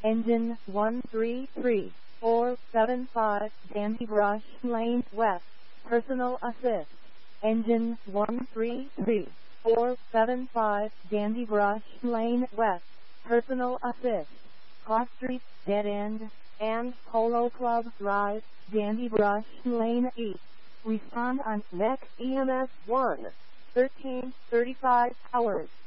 Engine 133-475 Dandybrush Lane West. Personal assist. Engine 133-475 Dandybrush Lane West. Personal assist. Cross Street, Dead End, and Polo Club Drive, Dandybrush Lane East. Respond on next EMS 1. 13:35 hours.